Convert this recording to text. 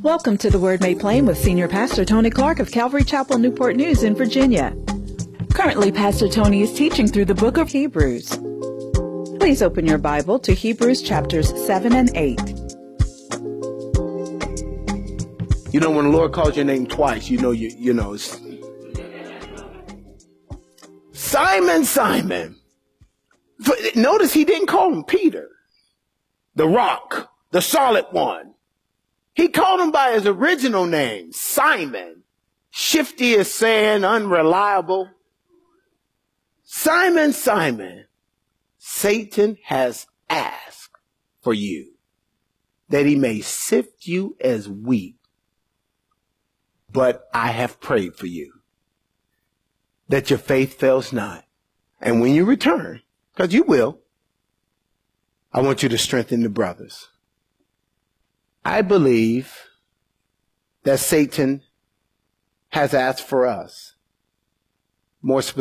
Welcome to the Word Made Plain with Senior Pastor Tony Clark of Calvary Chapel, Newport News in Virginia. Currently, Pastor Tony is teaching through the book of Hebrews. Please open your Bible to Hebrews chapters 7 and 8. You know, when the Lord calls your name twice, you know, it's Simon, Simon. Notice he didn't call him Peter, the rock, the solid one. He called him by his original name, Simon. Shifty as sand, unreliable. Simon, Simon, Satan has asked for you that he may sift you as wheat. But I have prayed for you that your faith fails not. And when you return, because you will, I want you to strengthen the brothers. I believe that Satan has asked for us, more specifically,